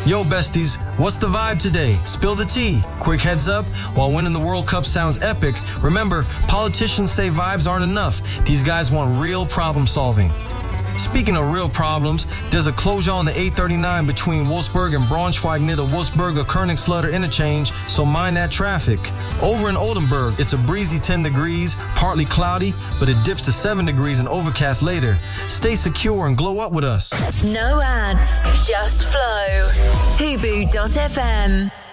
Yo, besties, what's the vibe today? Spill the tea. Quick heads up, while winning the World Cup sounds epic, remember, politicians say vibes aren't enough. These guys want real problem solving. Speaking of real problems, there's a closure on the 839 between Wolfsburg and Braunschweig near the Wolfsburger Königslutter interchange, so mind that traffic. Over in Oldenburg, it's a breezy 10 degrees, partly cloudy, but it dips to 7 degrees and overcast later. Stay secure and glow up with us. No ads, just flow. Hubu.fm.